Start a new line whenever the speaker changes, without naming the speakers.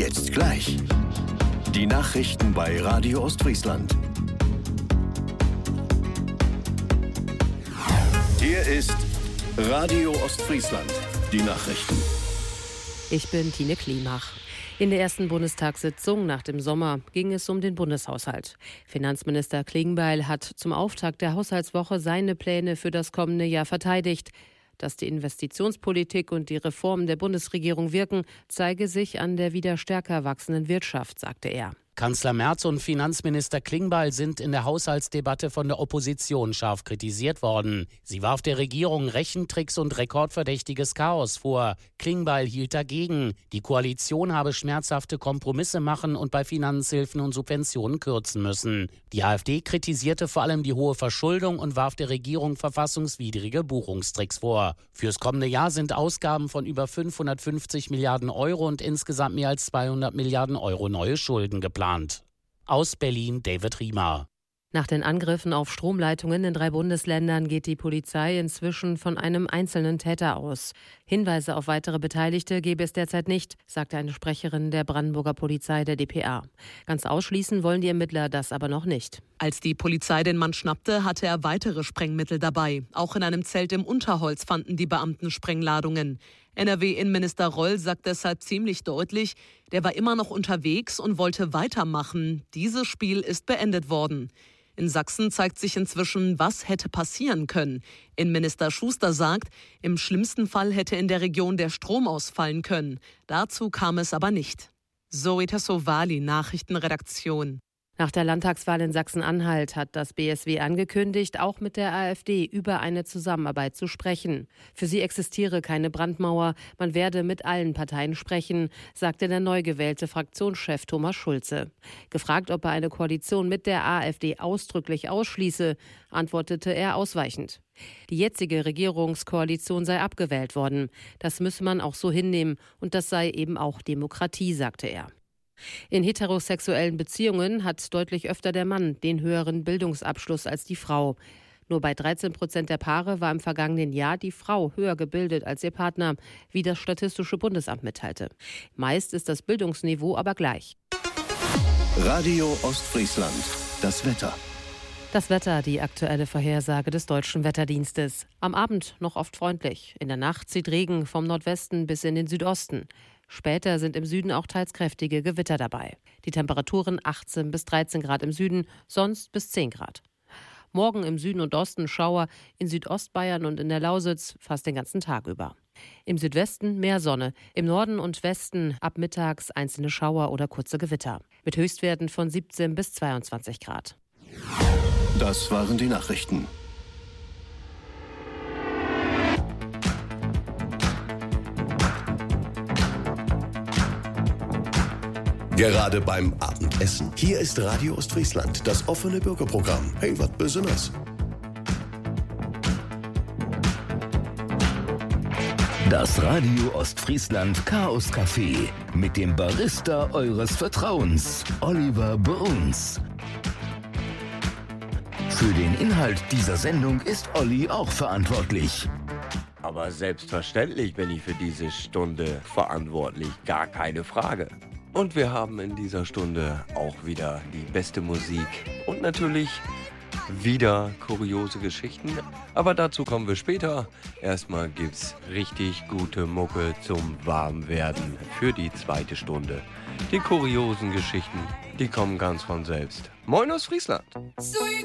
Jetzt gleich. Die Nachrichten bei Radio Ostfriesland. Hier ist Radio Ostfriesland. Die Nachrichten.
Ich bin Tine Klimach. In der ersten Bundestagssitzung nach dem Sommer ging es um den Bundeshaushalt. Finanzminister Klingbeil hat zum Auftakt der Haushaltswoche seine Pläne für das kommende Jahr verteidigt. Dass die Investitionspolitik und die Reformen der Bundesregierung wirken, zeige sich an der wieder stärker wachsenden Wirtschaft, sagte er.
Kanzler Merz und Finanzminister Klingbeil sind in der Haushaltsdebatte von der Opposition scharf kritisiert worden. Sie warf der Regierung Rechentricks und rekordverdächtiges Chaos vor. Klingbeil hielt dagegen. Die Koalition habe schmerzhafte Kompromisse machen und bei Finanzhilfen und Subventionen kürzen müssen. Die AfD kritisierte vor allem die hohe Verschuldung und warf der Regierung verfassungswidrige Buchungstricks vor. Fürs kommende Jahr sind Ausgaben von über 550 Milliarden Euro und insgesamt mehr als 200 Milliarden Euro neue Schulden geplant. Aus Berlin David Riemer.
Nach den Angriffen auf Stromleitungen in 3 Bundesländern geht die Polizei inzwischen von einem einzelnen Täter aus. Hinweise auf weitere Beteiligte gebe es derzeit nicht, sagte eine Sprecherin der Brandenburger Polizei der dpa. Ganz ausschließen wollen die Ermittler das aber noch nicht.
Als die Polizei den Mann schnappte, hatte er weitere Sprengmittel dabei. Auch in einem Zelt im Unterholz fanden die Beamten Sprengladungen. NRW-Innenminister Roll sagt deshalb ziemlich deutlich, der war immer noch unterwegs und wollte weitermachen. Dieses Spiel ist beendet worden. In Sachsen zeigt sich inzwischen, was hätte passieren können. Innenminister Schuster sagt, im schlimmsten Fall hätte in der Region der Strom ausfallen können. Dazu kam es aber nicht. Zoe Tassovali, Nachrichtenredaktion.
Nach der Landtagswahl in Sachsen-Anhalt hat das BSW angekündigt, auch mit der AfD über eine Zusammenarbeit zu sprechen. Für sie existiere keine Brandmauer, man werde mit allen Parteien sprechen, sagte der neu gewählte Fraktionschef Thomas Schulze. Gefragt, ob er eine Koalition mit der AfD ausdrücklich ausschließe, antwortete er ausweichend. Die jetzige Regierungskoalition sei abgewählt worden. Das müsse man auch so hinnehmen und das sei eben auch Demokratie, sagte er. In heterosexuellen Beziehungen hat deutlich öfter der Mann den höheren Bildungsabschluss als die Frau. Nur bei 13% der Paare war im vergangenen Jahr die Frau höher gebildet als ihr Partner, wie das Statistische Bundesamt mitteilte. Meist ist das Bildungsniveau aber gleich.
Radio Ostfriesland. Das Wetter.
Das Wetter, die aktuelle Vorhersage des Deutschen Wetterdienstes. Am Abend noch oft freundlich. In der Nacht zieht Regen vom Nordwesten bis in den Südosten. Später sind im Süden auch teils kräftige Gewitter dabei. Die Temperaturen 18 bis 13 Grad im Süden, sonst bis 10 Grad. Morgen im Süden und Osten Schauer, in Südostbayern und in der Lausitz fast den ganzen Tag über. Im Südwesten mehr Sonne, im Norden und Westen ab mittags einzelne Schauer oder kurze Gewitter. Mit Höchstwerten von 17 bis 22 Grad.
Das waren die Nachrichten. Gerade beim Abendessen. Hier ist Radio Ostfriesland, das offene Bürgerprogramm. Hey, was Besonderes.
Das Radio Ostfriesland Chaos Café mit dem Barista eures Vertrauens, Oliver Bruns. Für den Inhalt dieser Sendung ist Olli auch verantwortlich.
Aber selbstverständlich bin ich für diese Stunde verantwortlich, gar keine Frage. Und wir haben in dieser Stunde auch wieder die beste Musik und natürlich wieder kuriose Geschichten. Aber dazu kommen wir später. Erstmal gibt's richtig gute Mucke zum Warmwerden für die zweite Stunde. Die kuriosen Geschichten, die kommen ganz von selbst. Moin aus Friesland!